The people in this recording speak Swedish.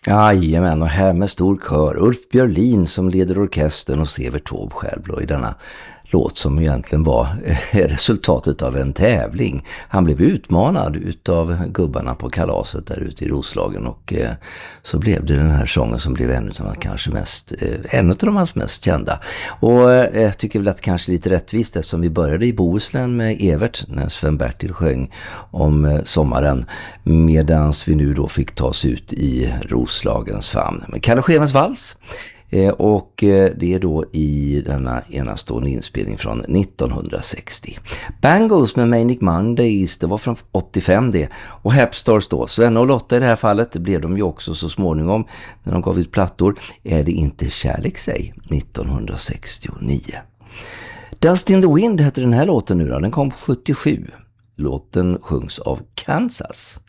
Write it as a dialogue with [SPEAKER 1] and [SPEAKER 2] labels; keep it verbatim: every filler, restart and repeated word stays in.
[SPEAKER 1] Jajamän, och här med stor kör. Ulf Björlin som leder orkestern och Evert Taube själv då i denna låt som egentligen var resultatet av en tävling. Han blev utmanad utav gubbarna på kalaset där ute i Roslagen, och eh, så blev det den här sången som blev en av kanske mest eh, en av de hans mest kända. Och eh, jag tycker väl att kanske lite rättvist, eftersom vi började i Bohuslän med Evert när Sven-Bertil sjöng om eh, sommaren, medans vi nu då fick ta oss ut i Roslagens famn. Men Kalle Schewens vals. Eh, och eh, det är då i denna enastående inspelning från nittonhundrasextio. Bangles med Manic Mondays, det var från åttiofem det. Och Hepstars då, Sven och Lotta i det här fallet, det blev de ju också så småningom när de gav ut plattor. Är det inte kärlek sig? nittonhundrasextionio. Dust in the Wind heter den här låten nu då, den kom sjuttiosju. Låten sjungs av Kansas.